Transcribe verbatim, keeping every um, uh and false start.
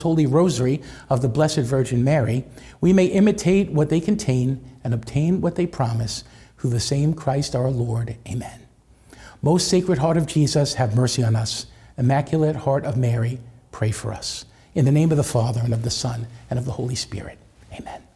Holy Rosary of the Blessed Virgin Mary, we may imitate what they contain and obtain what they promise, through the same Christ our Lord. Amen. Most Sacred Heart of Jesus, have mercy on us. Immaculate Heart of Mary, pray for us. In the name of the Father, and of the Son, and of the Holy Spirit. Amen.